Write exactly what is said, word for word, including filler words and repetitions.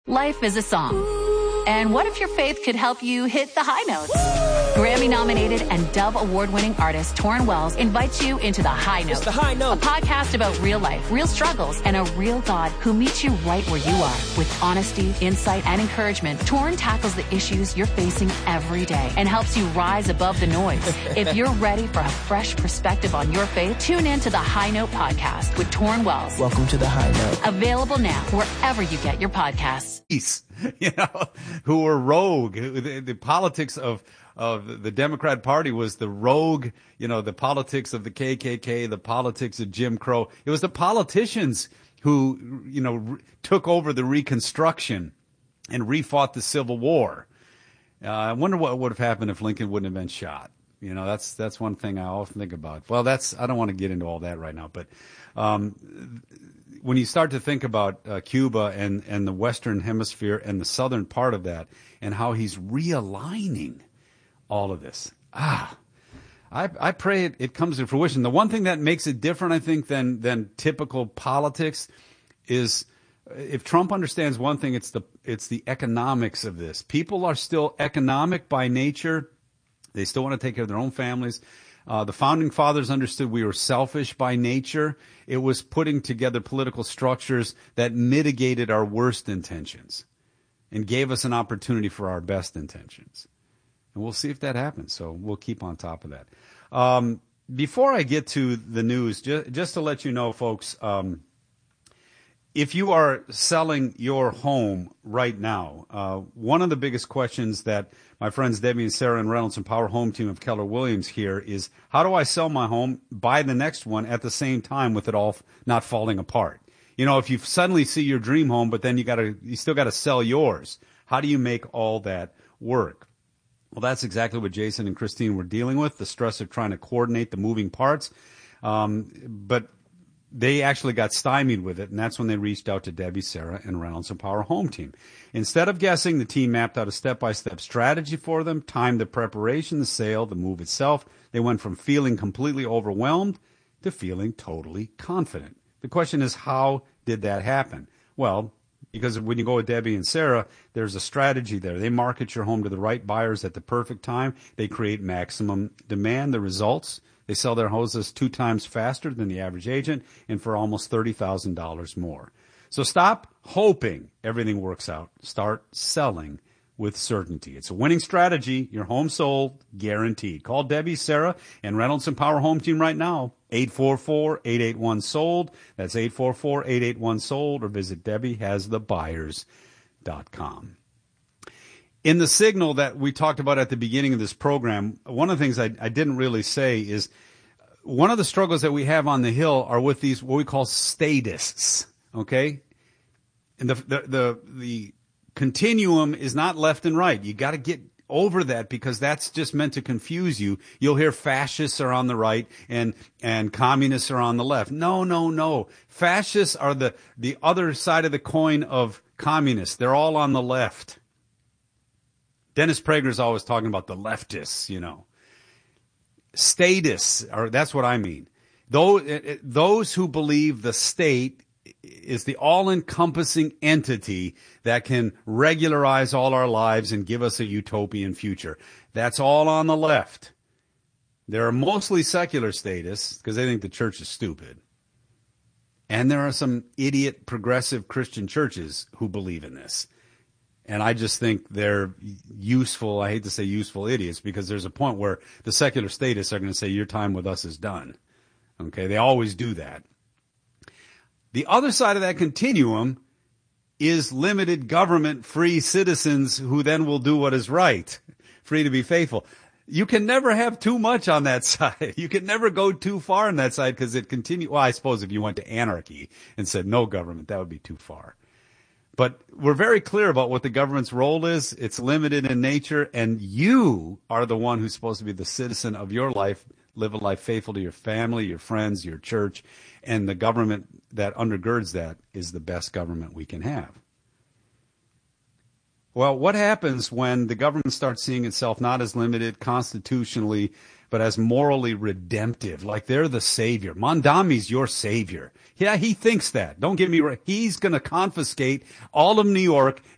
Life is a song. And what if your faith could help you hit the high notes? Grammy-nominated and Dove Award-winning artist Torrin Wells invites you into The High Note. It's The High Note. A podcast about real life, real struggles, and a real God who meets you right where you are. With honesty, insight, and encouragement, Torrin tackles the issues you're facing every day and helps you rise above the noise. If you're ready for a fresh perspective on your faith, tune in to The High Note podcast with Torrin Wells. Welcome to The High Note. Available now wherever you get your podcasts. You know, who were rogue. The, the politics of of the Democrat Party was the rogue, you know, the politics of the K K K, the politics of Jim Crow. It was the politicians who, you know, re- took over the Reconstruction and refought the Civil War. Uh, I wonder what would have happened if Lincoln wouldn't have been shot. You know, that's that's one thing I often think about. Well, that's I don't want to get into all that right now, but um, when you start to think about uh, Cuba and, and the Western Hemisphere and the southern part of that and how he's realigning all of this, ah, I, I pray it, it comes to fruition. The one thing that makes it different, I think, than than typical politics is if Trump understands one thing, it's the it's the economics of this. People are still economic by nature. They still want to take care of their own families. Uh, the founding fathers understood we were selfish by nature. It was putting together political structures that mitigated our worst intentions and gave us an opportunity for our best intentions. And we'll see if that happens. So we'll keep on top of that. Um, before I get to the news, just, just to let you know, folks, um, if you are selling your home right now, uh, one of the biggest questions that my friends Debbie and Sarah and Reynolds and Power Home Team of Keller Williams here is, how do I sell my home, buy the next one at the same time with it all not falling apart? You know, if you suddenly see your dream home, but then you got to, you still got to sell yours. How do you make all that work? Well, that's exactly what Jason and Christine were dealing with, the stress of trying to coordinate the moving parts. Um, but they actually got stymied with it, and that's when they reached out to Debbie, Sarah, and Reynolds and Power Home Team. Instead of guessing, the team mapped out a step-by-step strategy for them, timed the preparation, the sale, the move itself. They went from feeling completely overwhelmed to feeling totally confident. The question is, how did that happen? Well, because when you go with Debbie and Sarah, there's a strategy there. They market your home to the right buyers at the perfect time. They create maximum demand. The results, they sell their houses two times faster than the average agent and for almost thirty thousand dollars more. So stop hoping everything works out. Start selling with certainty. It's a winning strategy. Your home sold, guaranteed. Call Debbie, Sarah, and Reynolds and Power Home Team right now. eight four four, eight eight one, sold. That's eight four four, eight eight one, sold. Or visit Debbie Has The Buyers dot com. In the signal that we talked about at the beginning of this program, one of the things I, I didn't really say is one of the struggles that we have on the Hill are with these what we call statists, okay? And the the the, the continuum is not left and right. You got to get over that because that's just meant to confuse you. You'll hear fascists are on the right and and communists are on the left. No, no, no. Fascists are the the other side of the coin of communists. They're all on the left. Dennis Prager's always talking about the leftists, you know. Statists, or that's what I mean. Those, those who believe the state is the all-encompassing entity that can regularize all our lives and give us a utopian future. That's all on the left. There are mostly secular statists because they think the church is stupid. And there are some idiot progressive Christian churches who believe in this. And I just think they're useful, I hate to say useful idiots, because there's a point where the secular statists are going to say, your time with us is done. Okay, they always do that. The other side of that continuum is limited government, free citizens who then will do what is right, free to be faithful. You can never have too much on that side. You can never go too far on that side because it continues. Well, I suppose if you went to anarchy and said no government, that would be too far. But we're very clear about what the government's role is. It's limited in nature, and you are the one who's supposed to be the citizen of your life, live a life faithful to your family, your friends, your church, and the government that undergirds that is the best government we can have. Well, what happens when the government starts seeing itself not as limited constitutionally, but as morally redemptive, like they're the savior? Mondami's your savior. Yeah, he thinks that. Don't get me wrong. He's going to confiscate all of New York